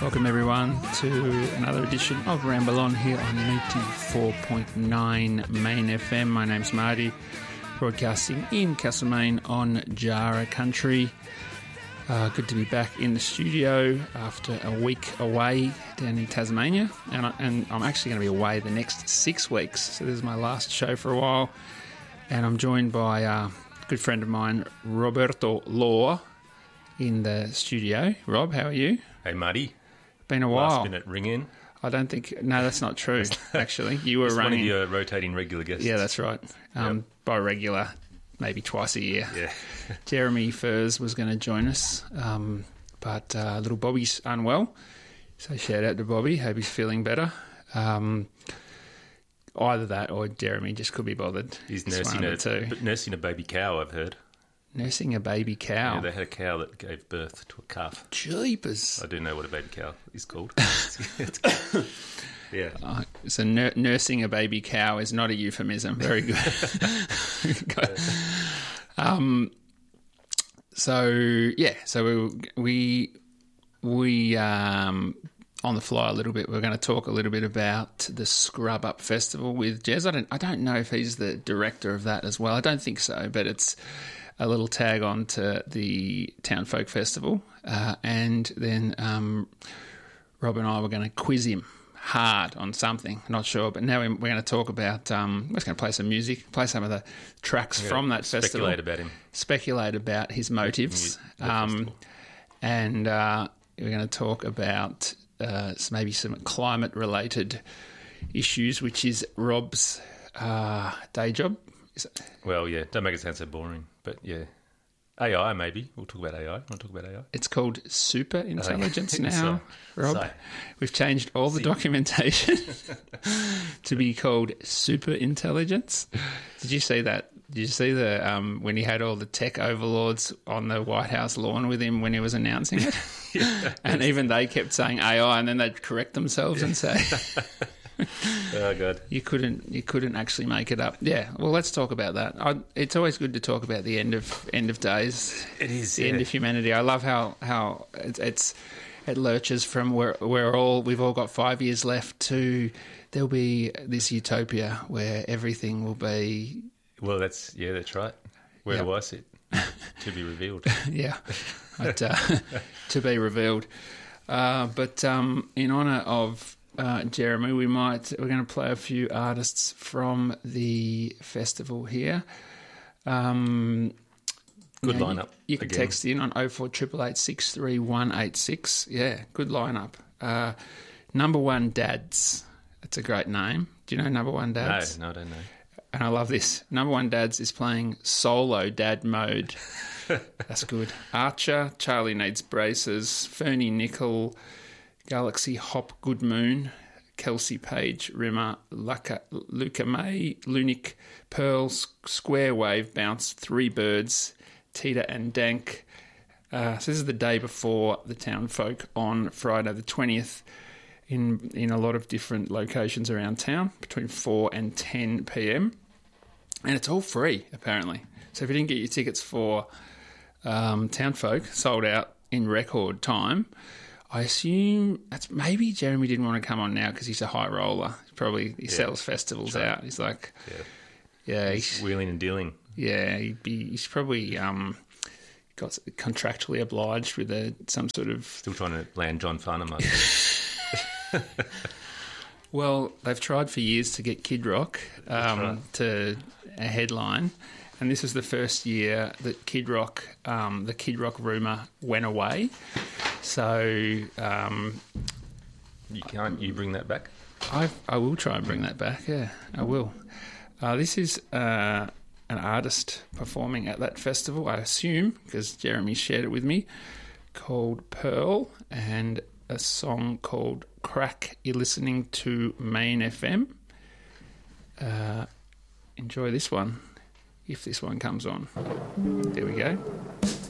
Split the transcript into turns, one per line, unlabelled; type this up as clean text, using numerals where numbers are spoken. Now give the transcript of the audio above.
Welcome everyone to another edition of Ramble On here on 94.9 Main FM. My name's Marty, broadcasting in Castlemaine on Jara Country. Good to be back in the studio after a week away down in Tasmania, and I'm actually going to be away the next 6 weeks, so this is my last show for a while, and I'm joined by a good friend of mine, Roberto Law, in the studio. Rob, how are you?
Hey, Marty.
Been a while.
Last minute ring in.
I don't think... No, that's not true, actually. You were running...
one of your rotating regular guests.
Yeah, that's right.
Yep.
By regular, maybe twice a year.
Yeah.
Jeremy Furs was going to join us, but little Bobby's unwell. So shout out to Bobby. Hope he's feeling better. Either that or Jeremy just could be bothered.
He's
It's
nursing a baby cow, I've heard.
Nursing a baby cow.
Yeah, they had a cow that gave birth to a calf.
Jeepers.
I do know what a baby cow is called. Yeah.
So nursing a baby cow is not a euphemism. Very good. So we on the fly a little bit. We're going to talk a little bit about the Scrub Up Festival with Jez. I don't know if he's the director of that as well. I don't think so, but it's a little tag on to the Town Folk Festival, and then Rob and I were going to quiz him hard on something, not sure, but now we're going to talk about, we're just going to play some music, play some of the tracks from that festival. Speculate about his motives. And we're going to talk about maybe some climate-related issues, which is Rob's day job.
Well, yeah, don't make it sound so boring, but yeah. AI, maybe. We'll talk about AI. Want to talk about AI?
It's called super intelligence now, Rob. We've changed all the documentation to be called super intelligence. Did you see that? Did you see the when he had all the tech overlords on the White House lawn with him when he was announcing it?
Yeah.
And even they kept saying AI, and then they'd correct themselves and say...
Oh God!
You couldn't actually make it up. Yeah. Well, let's talk about that. It's always good to talk about the end of days.
It is
the end of humanity. I love how it lurches from we've all got 5 years left to there'll be this utopia where everything will be.
Well, that's right. Where do I sit? To be revealed.
Yeah, to be revealed. But in honour of Jeremy, we're going to play a few artists from the festival here.
Good lineup.
You can text in on 0488 63186. Yeah, good lineup. Number One Dads. That's a great name. Do you know Number One Dads?
No, I don't know.
And I love this. Number One Dads is playing solo dad mode. That's good. Archer, Charlie Needs Braces, Fernie Nickel, Galaxy Hop Good Moon, Kelsey Page Rimmer, Luca May, Lunic, Pearl, Square Wave Bounce, Three Birds, Tita and Dank. So this is the day before the Town Folk on Friday the 20th in a lot of different locations around town between 4 and 10 p.m. And it's all free, apparently. So if you didn't get your tickets for Town Folk, sold out in record time. I assume that's maybe Jeremy didn't want to come on now because he's a high roller. He sells festivals out. He's like, he's
wheeling and dealing.
Yeah, he's probably got contractually obliged with some sort of...
Still trying to land John Farnham.
Well, they've tried for years to get Kid Rock to a headline. And this was the first year that Kid Rock, the Kid Rock rumour went away. So...
you bring that back?
I will try and bring that back, yeah, I will. This is an artist performing at that festival, I assume, because Jeremy shared it with me, called Pearl, and a song called Crack. You're listening to Main FM. Enjoy this one. If this one comes on. There we go.